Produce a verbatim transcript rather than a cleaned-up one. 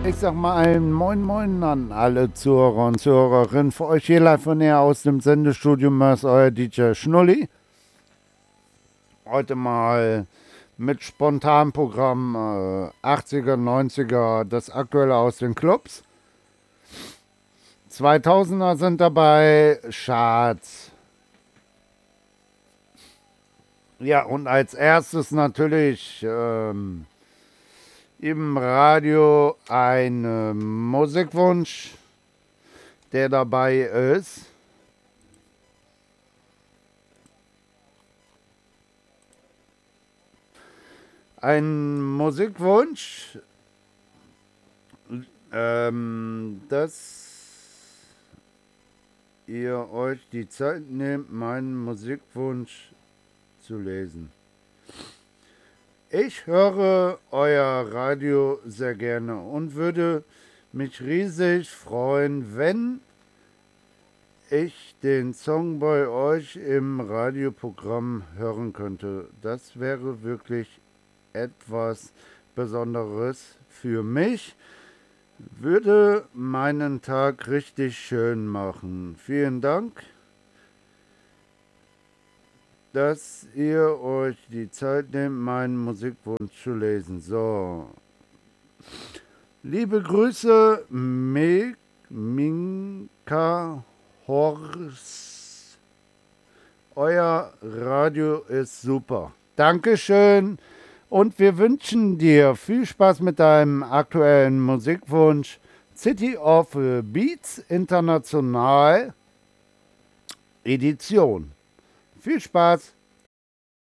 Ich sag mal ein Moin Moin an alle Zuhörer und Zuhörerinnen. Für euch hier live von näher aus dem Sendestudio ist euer D J Schnulli. Heute mal mit Spontanprogramm äh, achtziger, neunziger, das Aktuelle aus den Clubs. zweitausender sind dabei, Charts. Ja, und als erstes natürlich ähm, im Radio ein äh, Musikwunsch, der dabei ist. Ein Musikwunsch, ähm, dass ihr euch die Zeit nehmt, meinen Musikwunsch zu lesen. Ich höre euer Radio sehr gerne und würde mich riesig freuen, wenn ich den Song bei euch im Radioprogramm hören könnte. Das wäre wirklich etwas Besonderes für mich. Würde meinen Tag richtig schön machen. Vielen Dank, dass ihr euch die Zeit nehmt, meinen Musikwunsch zu lesen. So. Liebe Grüße, Meg, Minka, Horst. Euer Radio ist super. Dankeschön. Und wir wünschen dir viel Spaß mit deinem aktuellen Musikwunsch. City of Beats International Edition. Viel Spaß!